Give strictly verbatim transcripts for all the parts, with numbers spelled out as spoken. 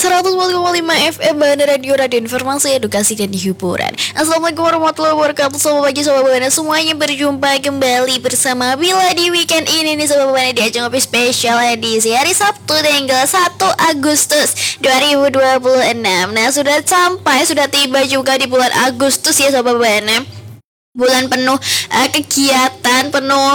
seratus koma lima F M Bahana Radio, Radio Informasi, Edukasi, dan Hiburan. Assalamualaikum warahmatullahi wabarakatuh. Selamat pagi Sobat Bahana semuanya, berjumpa kembali bersama Bila di weekend ini nih Sobat Bahana, di ajang kopi spesial edisi hari Sabtu tanggal satu Agustus dua ribu dua puluh enam. Nah, sudah sampai, sudah tiba juga di bulan Agustus ya Sobat Bahana. Bulan penuh uh, kegiatan, penuh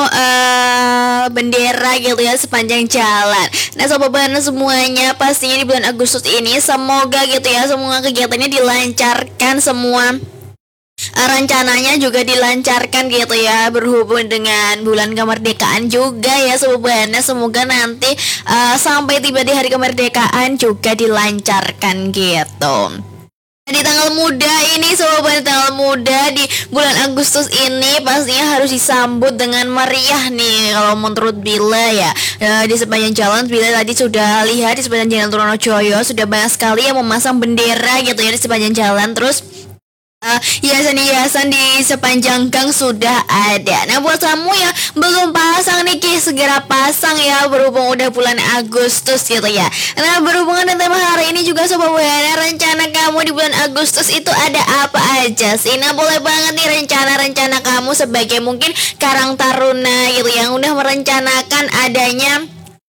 uh, bendera gitu ya sepanjang jalan. Nah Sobat Bahana semuanya, pastinya di bulan Agustus ini semoga gitu ya semua kegiatannya dilancarkan, semua uh, rencananya juga dilancarkan gitu ya, berhubung dengan bulan kemerdekaan juga ya Sobat Bahana. Semoga nanti uh, sampai tiba di hari kemerdekaan juga dilancarkan gitu. Di tanggal muda ini Sobat Bahana, tanggal muda di bulan Agustus ini pastinya harus disambut dengan meriah nih kalau menurut Bila ya. E, di sepanjang jalan Bila tadi sudah lihat di sepanjang jalan Trunojoyo sudah banyak sekali yang memasang bendera gitu ya di sepanjang jalan. Terus Uh, hiasan-hiasan di sepanjang gang sudah ada. Nah buat kamu yang belum pasang nih, Ki, segera pasang ya, berhubung udah bulan Agustus gitu ya. Nah berhubungan dengan tema hari ini juga Sobat Bahana, rencana kamu di bulan Agustus itu ada apa aja sih? Nah boleh banget nih rencana-rencana kamu sebagai mungkin Karang Taruna gitu yang udah merencanakan adanya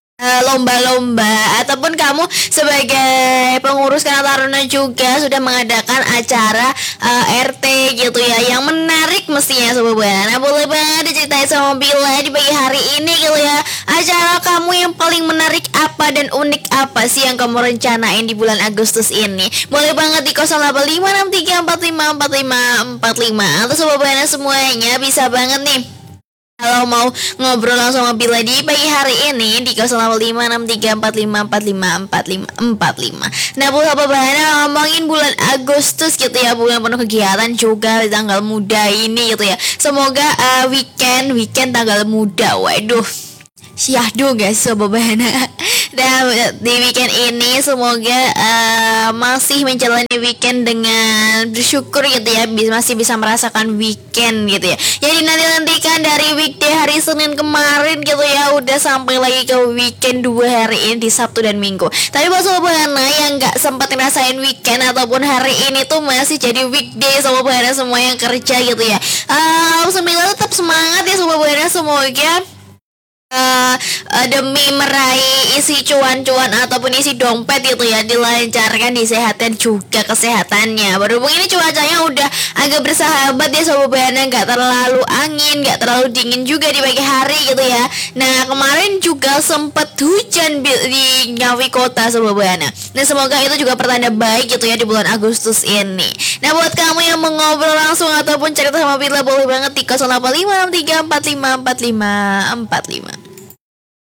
lomba-lomba, ataupun kamu sebagai pengurus Karang Taruna juga sudah mengadakan acara uh, R T gitu ya yang menarik mestinya Sobat Bahana. Nah, boleh banget diceritain sama Bila di pagi hari ini gitu ya, acara kamu yang paling menarik apa dan unik apa sih yang kamu rencanain di bulan Agustus ini. Boleh banget di nol delapan lima enam tiga empat lima empat lima empat lima, atau Sobat Bahana semuanya bisa banget nih kalau mau ngobrol langsung sama Bila di pagi hari ini di nol delapan lima enam tiga empat lima empat lima empat lima empat lima. Nah Bu Sobat Bahana, ngomongin bulan Agustus gitu ya, bulan penuh kegiatan juga di tanggal muda ini gitu ya. Semoga uh, weekend weekend tanggal muda, waduh syahdu guys Sobat Bahana. Dan di weekend ini semoga uh, masih menjalani weekend dengan bersyukur gitu ya, masih bisa merasakan weekend gitu ya. Jadi nanti-nantikan dari weekday hari Senin kemarin gitu ya, udah sampai lagi ke weekend dua hari ini di Sabtu dan Minggu. Tapi buat Sobat Bahana yang gak sempat ngerasain weekend ataupun hari ini tuh masih jadi weekday Sobat Bahana semua yang kerja gitu ya, uh, semoga tetap semangat ya Sobat Bahana. Semoga Uh, uh, demi meraih isi cuan-cuan ataupun isi dompet gitu ya, dilancarkan, disehatkan juga kesehatannya. Berhubung ini cuacanya udah agak bersahabat ya Sobat Bahana, gak terlalu angin, gak terlalu dingin juga di pagi hari gitu ya. Nah kemarin juga sempat hujan di Ngawi Kota Sobat Bahana. Nah semoga itu juga pertanda baik gitu ya di bulan Agustus ini. Nah buat kamu yang mau ngobrol langsung ataupun cerita sama Bila, boleh banget di nol delapan lima enam tiga empat lima empat lima empat lima.